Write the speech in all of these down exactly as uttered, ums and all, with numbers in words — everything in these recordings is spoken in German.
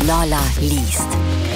Lolla liest.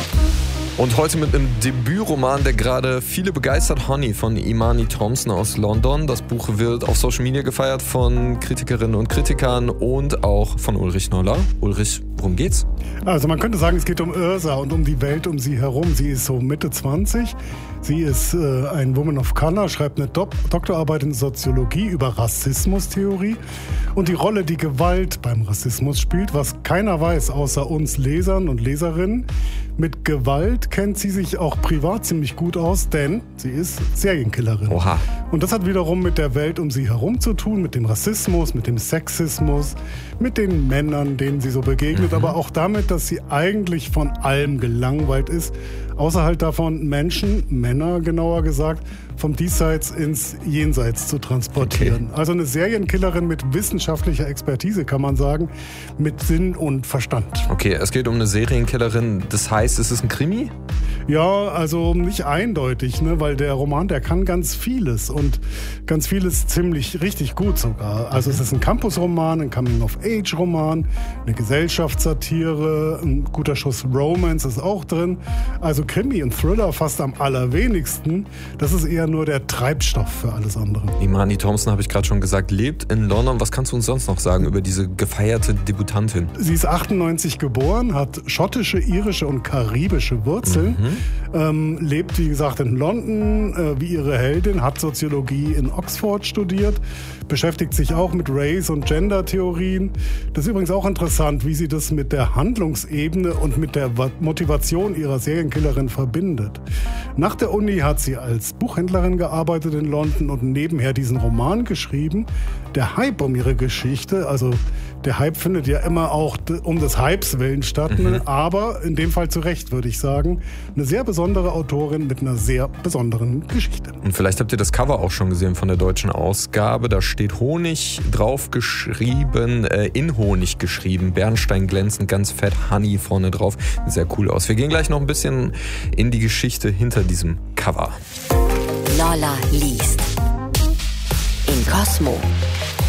Und heute mit einem Debütroman, der gerade viele begeistert, Honey von Imani Thompson aus London. Das Buch wird auf Social Media gefeiert von Kritikerinnen und Kritikern und auch von Ulrich Noller. Ulrich, worum geht's? Also man könnte sagen, es geht um Yrsa und um die Welt um sie herum. Sie ist so Mitte zwanzig. Sie ist äh, ein Woman of Color, schreibt eine Do- Doktorarbeit in Soziologie über Rassismustheorie und die Rolle, die Gewalt beim Rassismus spielt, was keiner weiß außer uns Lesern und Leserinnen. Mit Gewalt kennt sie sich auch privat ziemlich gut aus, denn sie ist Serienkillerin. Oha. Und das hat wiederum mit der Welt um sie herum zu tun, mit dem Rassismus, mit dem Sexismus, mit den Männern, denen sie so begegnet, mhm. aber auch damit, dass sie eigentlich von allem gelangweilt ist, außer halt davon Menschen, Männer genauer gesagt, vom Diesseits ins Jenseits zu transportieren. Okay. Also eine Serienkillerin mit wissenschaftlicher Expertise, kann man sagen, mit Sinn und Verstand. Okay, es geht um eine Serienkillerin, das heißt, es ist ein Krimi? Ja, also nicht eindeutig, ne, weil der Roman, der kann ganz vieles und ganz vieles ziemlich richtig gut sogar. Also es ist ein Campusroman, ein Coming-of-Age-Roman, eine Gesellschaftssatire, ein guter Schuss Romance ist auch drin. Also Krimi und Thriller fast am allerwenigsten. Das ist eher nur der Treibstoff für alles andere. Imani Thompson, habe ich gerade schon gesagt, lebt in London. Was kannst du uns sonst noch sagen über diese gefeierte Debütantin? Sie ist achtundneunzig geboren, hat schottische, irische und karibische Wurzeln. Mhm. Ähm, lebt, wie gesagt, in London, äh, wie ihre Heldin, hat Soziologie in Oxford studiert, beschäftigt sich auch mit Race- und Gender-Theorien. Das ist übrigens auch interessant, wie sie das mit der Handlungsebene und mit der Motivation ihrer Serienkillerin verbindet. Nach der Uni hat sie als Buchhändlerin gearbeitet in London und nebenher diesen Roman geschrieben. Der Hype um ihre Geschichte, also der Hype findet ja immer auch um des Hypes willen statt, mhm. ne? Aber in dem Fall zu Recht, würde ich sagen. Eine sehr besondere Autorin mit einer sehr besonderen Geschichte. Und vielleicht habt ihr das Cover auch schon gesehen von der deutschen Ausgabe. Da steht Honig drauf geschrieben, äh, in Honig geschrieben, Bernstein glänzend, ganz fett, Honey vorne drauf. Sieht sehr cool aus. Wir gehen gleich noch ein bisschen in die Geschichte hinter diesem Cover. Lolla liest. In Cosmo.